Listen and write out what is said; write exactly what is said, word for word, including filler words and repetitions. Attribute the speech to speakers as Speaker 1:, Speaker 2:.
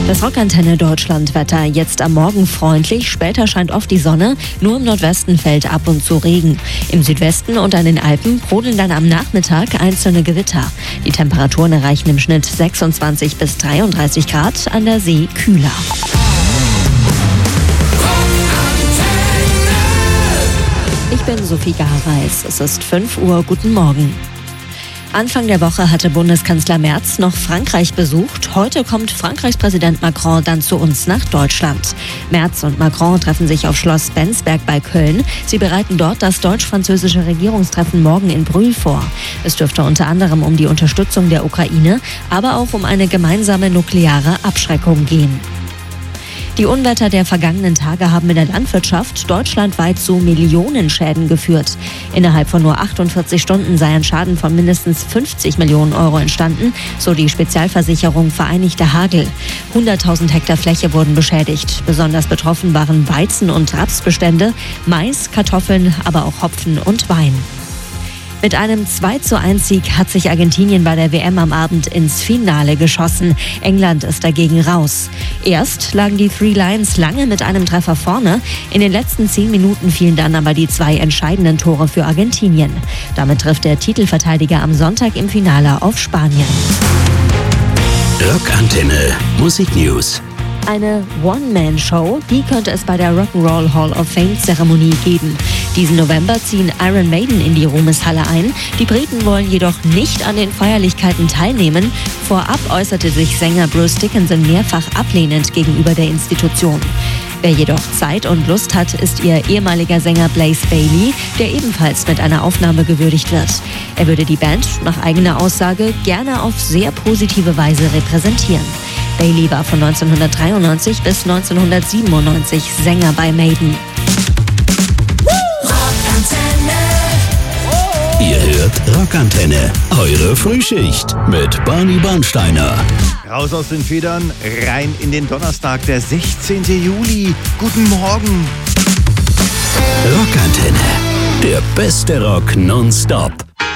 Speaker 1: Das Rockantenne Deutschland-Wetter jetzt am Morgen freundlich, später scheint oft die Sonne, nur im Nordwesten fällt ab und zu Regen. Im Südwesten und an den Alpen brodeln dann am Nachmittag einzelne Gewitter. Die Temperaturen erreichen im Schnitt sechsundzwanzig bis dreiunddreißig Grad, an der See kühler. Ich bin Sophie Gareis, es ist fünf Uhr, guten Morgen. Anfang der Woche hatte Bundeskanzler Merz noch Frankreich besucht. Heute kommt Frankreichs Präsident Macron dann zu uns nach Deutschland. Merz und Macron treffen sich auf Schloss Bensberg bei Köln. Sie bereiten dort das deutsch-französische Regierungstreffen morgen in Brühl vor. Es dürfte unter anderem um die Unterstützung der Ukraine, aber auch um eine gemeinsame nukleare Abschreckung gehen. Die Unwetter der vergangenen Tage haben in der Landwirtschaft deutschlandweit zu Millionenschäden geführt. Innerhalb von nur achtundvierzig Stunden sei ein Schaden von mindestens fünfzig Millionen Euro entstanden, so die Spezialversicherung Vereinigter Hagel. hunderttausend Hektar Fläche wurden beschädigt. Besonders betroffen waren Weizen- und Rapsbestände, Mais, Kartoffeln, aber auch Hopfen und Wein. Mit einem zwei zu eins Sieg hat sich Argentinien bei der W M am Abend ins Finale geschossen. England ist dagegen raus. Erst lagen die Three Lions lange mit einem Treffer vorne. In den letzten zehn Minuten fielen dann aber die zwei entscheidenden Tore für Argentinien. Damit trifft der Titelverteidiger am Sonntag im Finale auf Spanien.
Speaker 2: Rockantenne Musik News.
Speaker 1: Eine One-Man-Show, die könnte es bei der Rock'n'Roll Hall of Fame-Zeremonie geben. Diesen November ziehen Iron Maiden in die Ruhmeshalle ein. Die Briten wollen jedoch nicht an den Feierlichkeiten teilnehmen. Vorab äußerte sich Sänger Bruce Dickinson mehrfach ablehnend gegenüber der Institution. Wer jedoch Zeit und Lust hat, ist ihr ehemaliger Sänger Blaze Bayley, der ebenfalls mit einer Aufnahme gewürdigt wird. Er würde die Band nach eigener Aussage gerne auf sehr positive Weise repräsentieren. Bayley war von neunzehnhundertdreiundneunzig bis neunzehnhundertsiebenundneunzig Sänger bei Maiden.
Speaker 2: Ihr hört Rockantenne, eure Frühschicht mit Barney Bernsteiner.
Speaker 3: Raus aus den Federn, rein in den Donnerstag, der sechzehnten Juli. Guten Morgen.
Speaker 2: Rockantenne, der beste Rock nonstop.